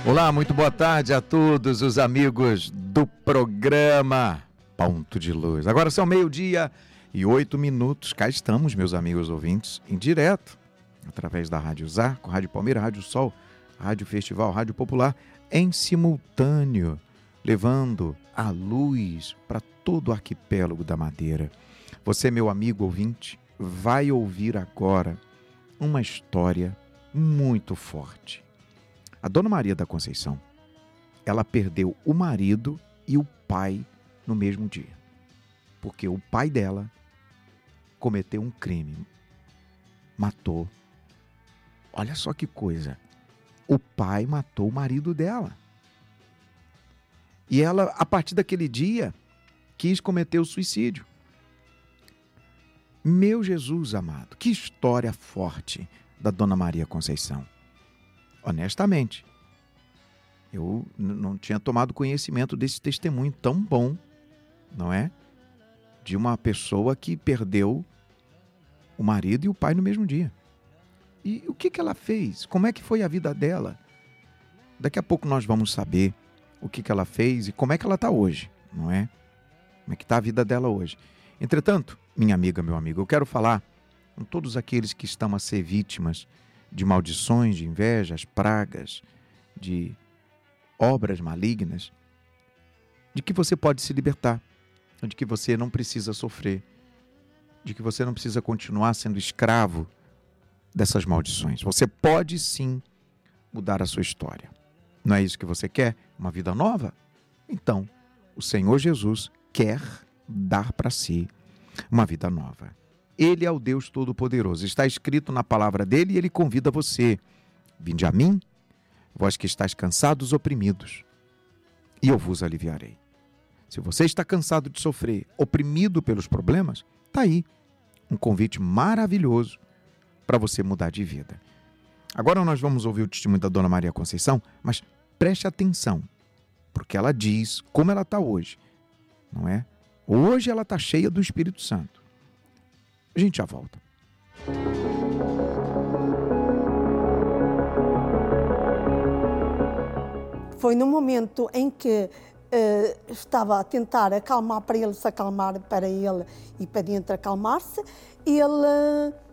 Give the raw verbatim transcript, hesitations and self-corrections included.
Olá, muito boa tarde a todos os amigos do programa Ponto de Luz. Agora são meio-dia e oito minutos. Cá estamos, meus amigos ouvintes, em direto, através da Rádio Zarco, Rádio Palmeira, Rádio Sol, Rádio Festival, Rádio Popular, em simultâneo, levando a luz para todo o arquipélago da Madeira. Você, meu amigo ouvinte, vai ouvir agora uma história muito forte. A Dona Maria da Conceição, ela perdeu o marido e o pai no mesmo dia. Porque o pai dela cometeu um crime. Matou. Olha só que coisa. O pai matou o marido dela. E ela, a partir daquele dia, quis cometer o suicídio. Meu Jesus amado, que história forte da Dona Maria Conceição. Honestamente, eu n- não tinha tomado conhecimento desse testemunho tão bom, não é? De uma pessoa que perdeu o marido e o pai no mesmo dia. E o que que ela fez? Como é que foi a vida dela? Daqui a pouco nós vamos saber o que que ela fez e como é que ela está hoje, não é? Como é que está a vida dela hoje. Entretanto, minha amiga, meu amigo, eu quero falar com todos aqueles que estão a ser vítimas de maldições, de invejas, pragas, de obras malignas, de que você pode se libertar, de que você não precisa sofrer, de que você não precisa continuar sendo escravo dessas maldições. Você pode sim mudar a sua história. Não é isso que você quer? Uma vida nova? Então, o Senhor Jesus quer dar para si uma vida nova. Ele é o Deus Todo-Poderoso. Está escrito na palavra dele e ele convida você. Vinde a mim, vós que estáis cansados, oprimidos, e eu vos aliviarei. Se você está cansado de sofrer, oprimido pelos problemas, está aí um convite maravilhoso para você mudar de vida. Agora nós vamos ouvir o testemunho da Dona Maria Conceição, mas preste atenção, porque ela diz como ela está hoje, não é? Hoje ela está cheia do Espírito Santo. A gente já volta. Foi no momento em que uh, estava a tentar acalmar para ele se acalmar, para ele e para dentro acalmar-se, ele uh,